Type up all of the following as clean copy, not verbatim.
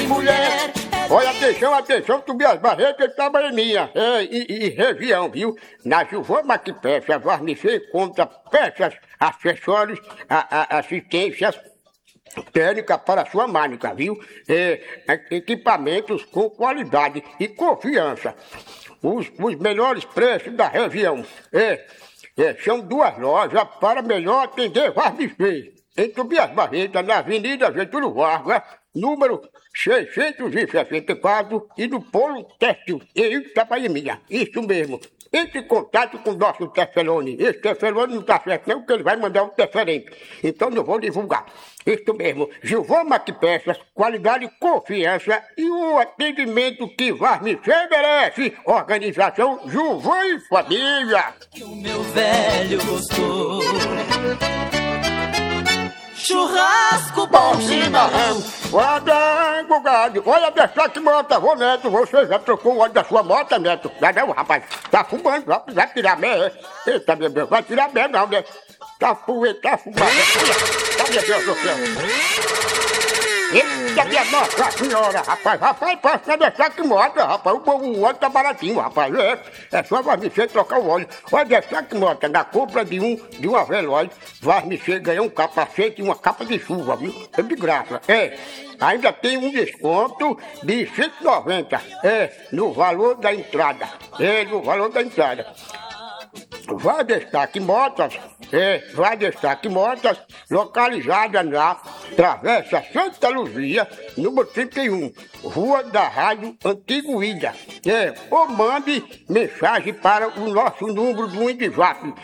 mulher. Olha, atenção, Tobias Barreto, ele trabalha em minha, e região, viu? Na Giovana que peça, Varnicer conta peças, acessórios, assistências técnica para sua máquina, viu? Equipamentos com qualidade e confiança. Os melhores preços da região. São duas lojas para melhor atender Varnicer. Em Tobias Barreto, na Avenida Getúlio Vargas, número 664 e no Polo Têxtil, em Itapaemiya. Isso mesmo. Entre em contato com o nosso Tefelone. Esse Tefelone não está certo não, porque ele vai mandar um diferente. Então não vou divulgar. Isso mesmo. Giovana que peças, qualidade e confiança e o atendimento que Varnicer merece. Organização Giovana e Família. O meu velho gostou. Churrasco bom chimarrão. Guardango, gado. Olha, deixa que moto, vô Neto. Você já trocou o óleo da sua moto, Neto? Não, rapaz. Tá fumando, vai tirar merda. Eita, meu Deus, vai tirar merda não, né? Tá fumando. Tá meu Deus do céu. Eita, minha Nossa Senhora, rapaz, passa deixar que moto, rapaz. O óleo tá baratinho, rapaz. É só Varnicer trocar o óleo. Olha, deixar que moto, na compra de uma Veloz, Varnicer ganhou um capacete e uma capa de chuva, viu? É de graça. Ainda tem um desconto de 190. No valor da entrada. No valor da entrada. Vai Destaque Motos, localizada na Travessa Santa Luzia, número 31, Rua da Rádio Antigo Ida. Ou mande mensagem para o nosso número do WhatsApp,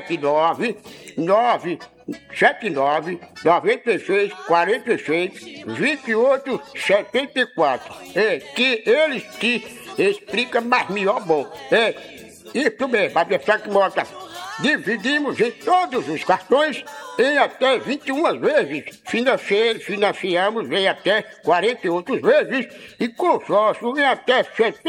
96 46 28 74. Que eles te explicam mais melhor bom. Isso mesmo, a Destaque Motos. Dividimos em todos os cartões em até 21 vezes. Financiamos em até 48 vezes e consórcio em até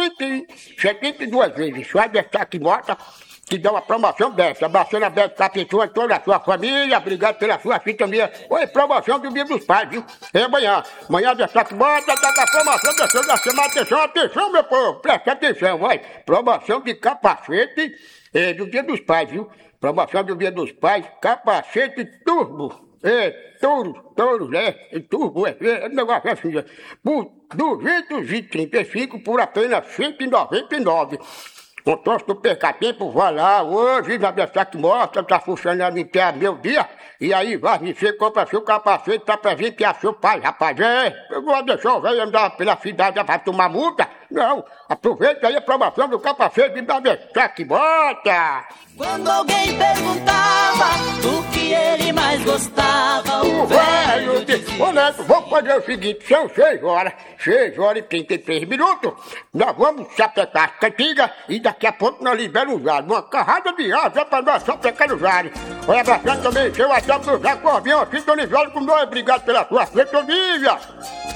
72 vezes. Só a Destaque Motos que dá uma promoção dessa. Abraçando a Beto Capitu e toda a sua família. Obrigado pela sua sintonia. Oi, promoção do Dia dos Pais, viu? Amanhã a Destaque Motos tá com a promoção da semana. Atenção, meu povo. Presta atenção, vai. Promoção de capacete do Dia dos Pais, viu? Promoção do Dia dos Pais, capacete turbo. Touro, né? Turbo, negócio assim. Por 235 por apenas 199. Com tosse do perca-tempo, vai lá, hoje na Destaque Motos, tá funcionando em pé meu dia, e aí Varnicer compra seu capacete pra vir piar seu pai, rapaz, eu vou deixar o velho andar pela cidade pra tomar multa? Não, aproveita aí a promoção do capacete da Destaque Motos. Quando alguém perguntava o que ele mais gostava, o velho dizia... Ô Neto, vamos fazer o seguinte, são 6 horas e 33 minutos, nós vamos sapecar as cantigas e daqui a pouco nós liberamos o Jari, uma carrada de asa pra nós sapecar o Jari. Olha, abraçando também seu Adão do Jacó, avião, sintonizado com nós, obrigado pela sua sintonia.